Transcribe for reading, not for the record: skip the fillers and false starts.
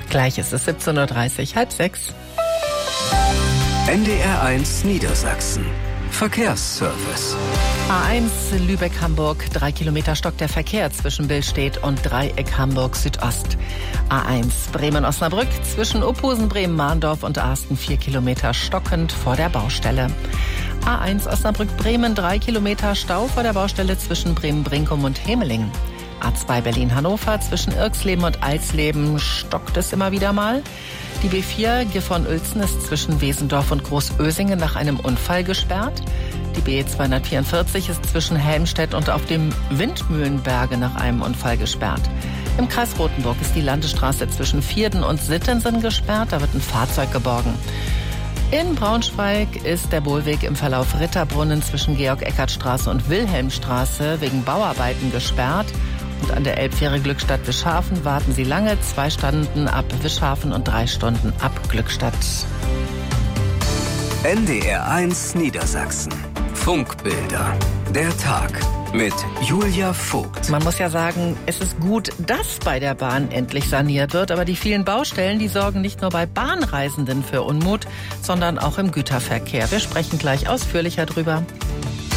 Gleich ist es 17:30 Uhr, halb sechs. NDR1 Niedersachsen. Verkehrsservice. A1 Lübeck-Hamburg, 3 Kilometer stockt der Verkehr zwischen Billstedt und Dreieck Hamburg Südost. A1 Bremen-Osnabrück zwischen Uphusen, Bremen-Mahndorf und Arsten 4 Kilometer stockend vor der Baustelle. A1 Osnabrück-Bremen, 3 Kilometer Stau vor der Baustelle zwischen Bremen-Brinkum und Hemeling. A2 Berlin-Hannover zwischen Irxleben und Alsleben stockt es immer wieder mal. Die B4 Gifhorn-Uelzen ist zwischen Wesendorf und Großösingen nach einem Unfall gesperrt. Die B244 ist zwischen Helmstedt und auf dem Windmühlenberge nach einem Unfall gesperrt. Im Kreis Rothenburg ist die Landesstraße zwischen Vierden und Sittensen gesperrt. Da wird ein Fahrzeug geborgen. In Braunschweig ist der Bohlweg im Verlauf Ritterbrunnen zwischen Georg-Eckert-Straße und Wilhelmstraße wegen Bauarbeiten gesperrt. Und an der Elbfähre Glückstadt-Wischhafen warten Sie lange. 2 Stunden ab Wischhafen und 3 Stunden ab Glückstadt. NDR1 Niedersachsen. Funkbilder. Der Tag mit Julia Vogt. Man muss ja sagen, es ist gut, dass bei der Bahn endlich saniert wird. Aber die vielen Baustellen, die sorgen nicht nur bei Bahnreisenden für Unmut, sondern auch im Güterverkehr. Wir sprechen gleich ausführlicher drüber.